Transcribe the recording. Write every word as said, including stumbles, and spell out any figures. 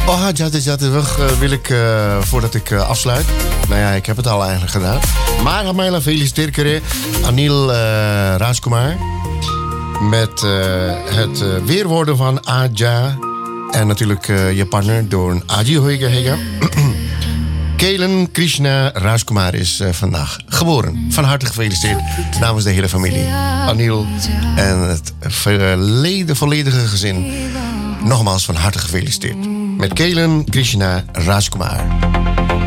Oh, Jati Jati, uh, wil ik, uh, voordat ik uh, afsluit. Nou ja, ik heb het al eigenlijk gedaan. Maar Hamela feliciteer Anil uh, Rajkumar. Met uh, het uh, weerwoorden van Aja. En natuurlijk uh, je partner door Aji Hoiga Hega. Kelen Krishna Rajkumar is uh, vandaag geboren. Van harte gefeliciteerd namens de hele familie. Anil en het verleden, volledige gezin. Nogmaals van harte gefeliciteerd. Met Kelen Krishna Rajkumar.